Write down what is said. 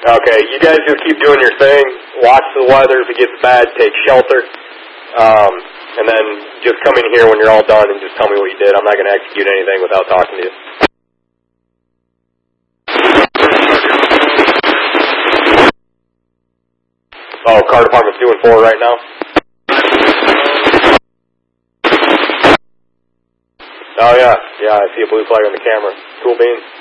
Okay, you guys just keep doing your thing. Watch the weather. If it gets bad, take shelter. And then just come in here when you're all done and just tell me what you did. I'm not going to execute anything without talking to you. Oh, car department's doing 4 right now? Oh, yeah. Yeah, I see a blue flag on the camera. Cool beans.